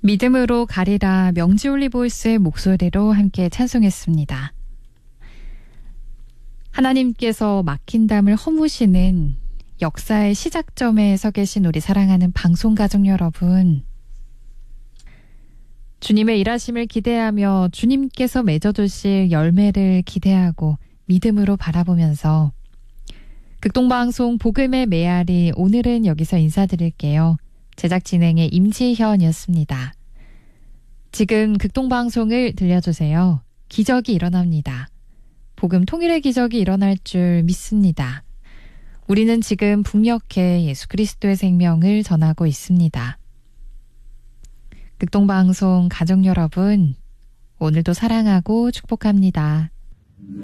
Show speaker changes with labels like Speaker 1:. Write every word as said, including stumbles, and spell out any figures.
Speaker 1: 믿음으로 가리라 명지올리보이스의 목소리로 함께 찬송했습니다. 하나님께서 막힌 담을 허무시는 역사의 시작점에 서 계신 우리 사랑하는 방송가족 여러분, 주님의 일하심을 기대하며 주님께서 맺어주실 열매를 기대하고 믿음으로 바라보면서 극동방송 복음의 메아리, 오늘은 여기서 인사드릴게요. 제작 진행의 임지현이었습니다. 지금 극동방송을 들려주세요. 기적이 일어납니다. 복음 통일의 기적이 일어날 줄 믿습니다. 우리는 지금 북녘에 예수 그리스도의 생명을 전하고 있습니다. 극동방송 가족 여러분, 오늘도 사랑하고 축복합니다.